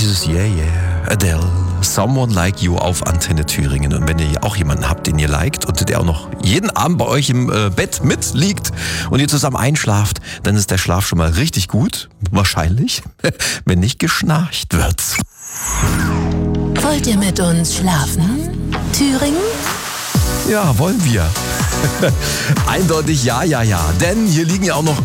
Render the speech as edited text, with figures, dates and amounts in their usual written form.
dieses Yeah, yeah, Adele, Someone Like You auf Antenne Thüringen. Und wenn ihr auch jemanden habt, den ihr liked und der auch noch jeden Abend bei euch im Bett mitliegt und ihr zusammen einschlaft, dann ist der Schlaf schon mal richtig gut. Wahrscheinlich, wenn nicht geschnarcht wird. Wollt ihr mit uns schlafen, Thüringen? Ja, wollen wir. Eindeutig ja, ja, ja. Denn hier liegen ja auch noch